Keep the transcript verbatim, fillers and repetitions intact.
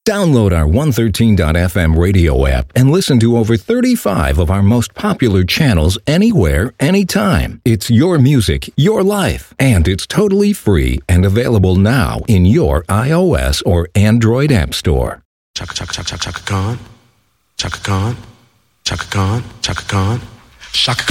Download our one thirteen dot f m radio app and listen to over thirty-five of our most popular channels anywhere, anytime. It's your music, your life, and it's totally free and available now in your iOS or Android app store. Chaka Chaka Chaka Chaka Khan, Chaka Khan, Chaka Khan, Chaka Khan, Chaka